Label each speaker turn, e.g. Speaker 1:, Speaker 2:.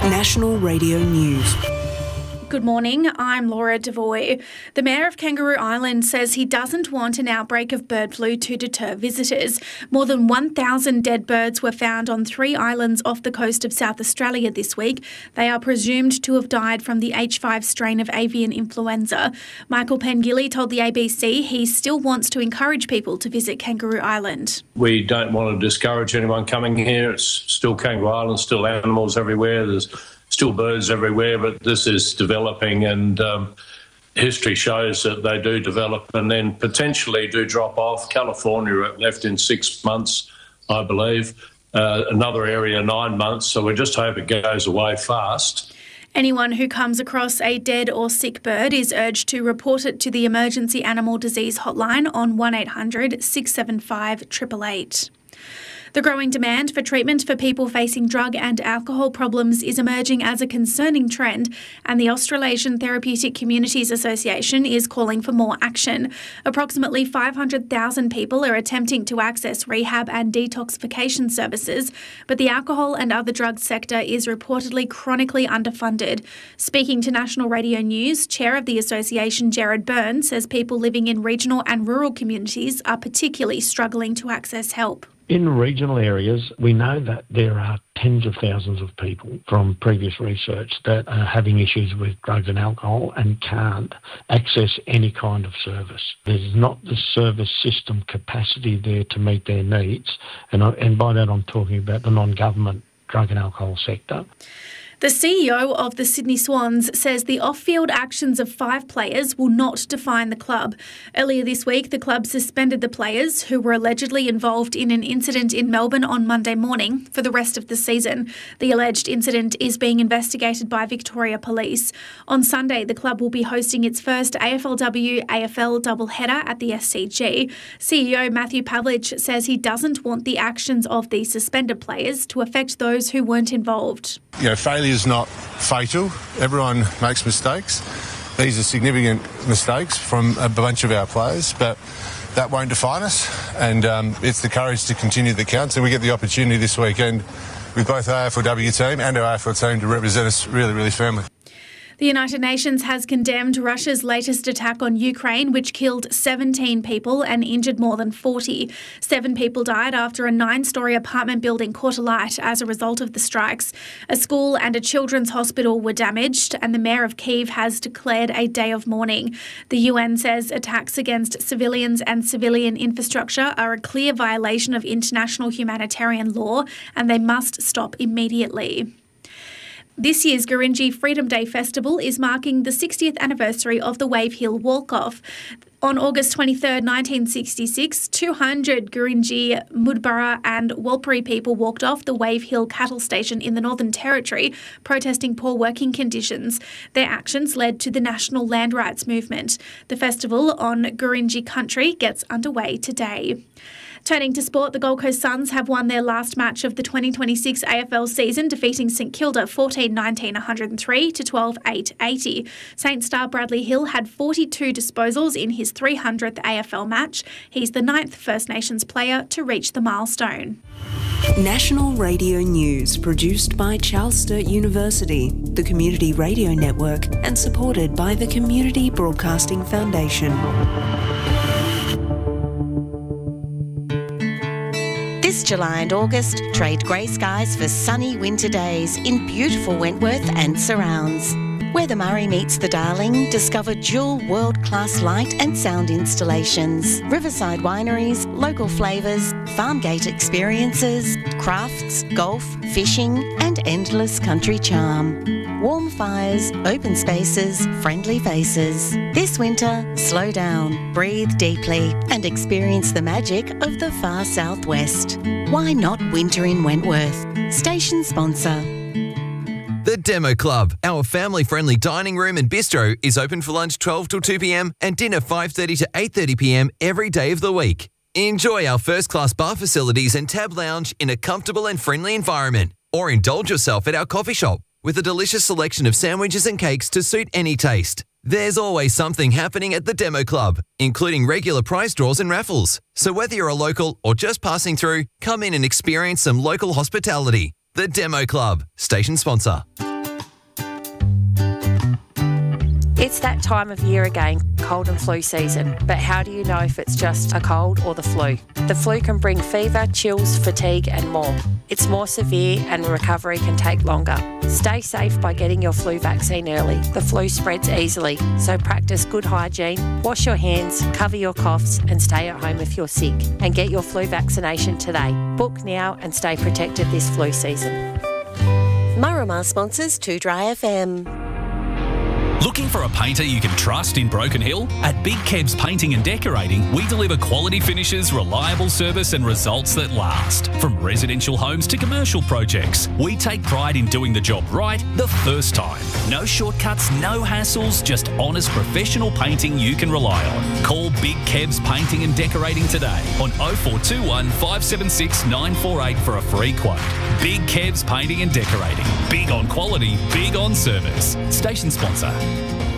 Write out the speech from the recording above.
Speaker 1: National Radio News.
Speaker 2: Good morning, I'm Laura Devoy. The Mayor of Kangaroo Island says he doesn't want an outbreak of bird flu to deter visitors. More than 1,000 dead birds were found on 3 islands off the coast of South Australia this week. They are presumed to have died from the H5 strain of avian influenza. Michael Pengilly told the ABC he still wants to encourage people to visit Kangaroo Island.
Speaker 3: We don't want to discourage anyone coming here. It's still Kangaroo Island, still animals everywhere. There's still birds everywhere, but this is developing, and history shows that they do develop and then potentially do drop off. California left in 6 months, I believe. Another area 9 months, so we just hope it goes away fast.
Speaker 2: Anyone who comes across a dead or sick bird is urged to report it to the Emergency Animal Disease Hotline on 1800 675 888. The growing demand for treatment for people facing drug and alcohol problems is emerging as a concerning trend, and the Australasian Therapeutic Communities Association is calling for more action. Approximately 500,000 people are attempting to access rehab and detoxification services, but the alcohol and other drugs sector is reportedly chronically underfunded. Speaking to National Radio News, Chair of the association Gerard Byrne says people living in regional and rural communities are particularly struggling to access help.
Speaker 4: In regional areas, we know that there are tens of thousands of people from previous research that are having issues with drugs and alcohol and can't access any kind of service. There's not the service system capacity there to meet their needs, and by that I'm talking about the non-government drug and alcohol sector.
Speaker 2: The CEO of the Sydney Swans says the off-field actions of 5 players will not define the club. Earlier this week, the club suspended the players who were allegedly involved in an incident in Melbourne on Monday morning for the rest of the season. The alleged incident is being investigated by Victoria Police. On Sunday, the club will be hosting its first AFLW-AFL doubleheader at the SCG. CEO Matthew Pavlich says he doesn't want the actions of the suspended players to affect those who weren't involved.
Speaker 5: Failure is not fatal. Everyone makes mistakes. These are significant mistakes from a bunch of our players, but that won't define us, and it's the courage to continue that counts, and we get the opportunity this weekend with both our AFLW team and our AFL team to represent us really, really firmly.
Speaker 2: The United Nations has condemned Russia's latest attack on Ukraine, which killed 17 people and injured more than 40. 7 people died after a 9-storey apartment building caught alight as a result of the strikes. A school and a children's hospital were damaged, and the mayor of Kyiv has declared a day of mourning. The UN says attacks against civilians and civilian infrastructure are a clear violation of international humanitarian law, and they must stop immediately. This year's Gurindji Freedom Day Festival is marking the 60th anniversary of the Wave Hill Walk-Off. On August 23, 1966, 200 Gurindji, Mudburra and Warlpiri people walked off the Wave Hill cattle station in the Northern Territory, protesting poor working conditions. Their actions led to the National Land Rights Movement. The festival on Gurindji country gets underway today. Turning to sport, the Gold Coast Suns have won their last match of the 2026 AFL season, defeating St Kilda 14-19-103 to 12-8-80. Saint star Bradley Hill had 42 disposals in his 300th AFL match. He's the 9th First Nations player to reach the milestone.
Speaker 1: National Radio News, produced by Charles Sturt University, the Community Radio Network, and supported by the Community Broadcasting Foundation.
Speaker 6: This July and August, trade grey skies for sunny winter days in beautiful Wentworth and surrounds. Where the Murray meets the Darling, discover dual world-class light and sound installations, riverside wineries, local flavours, farm gate experiences, crafts, golf, fishing and endless country charm. Warm fires, open spaces, friendly faces. This winter, slow down, breathe deeply and experience the magic of the far southwest. Why not winter in Wentworth? Station sponsor.
Speaker 7: The Demo Club, our family-friendly dining room and bistro, is open for lunch 12 till 2 p.m. and dinner 5:30 to 8:30 p.m. every day of the week. Enjoy our first-class bar facilities and tab lounge in a comfortable and friendly environment, or indulge yourself at our coffee shop with a delicious selection of sandwiches and cakes to suit any taste. There's always something happening at the Demo Club, including regular prize draws and raffles. So whether you're a local or just passing through, come in and experience some local hospitality. The Demo Club, station sponsor.
Speaker 8: It's that time of year again, cold and flu season. But how do you know if it's just a cold or the flu? The flu can bring fever, chills, fatigue and more. It's more severe and recovery can take longer. Stay safe by getting your flu vaccine early. The flu spreads easily, so practice good hygiene, wash your hands, cover your coughs and stay at home if you're sick. And get your flu vaccination today. Book now and stay protected this flu season.
Speaker 6: Murramah sponsors 2Dry FM.
Speaker 9: Looking for a painter you can trust in Broken Hill? At Big Kebs Painting and Decorating, we deliver quality finishes, reliable service and results that last. From residential homes to commercial projects, we take pride in doing the job right the first time. No shortcuts, no hassles, just honest professional painting you can rely on. Call Big Kebs Painting and Decorating today on 0421 576 948 for a free quote. Big Kebs Painting and Decorating. Big on quality, big on service. Station sponsor.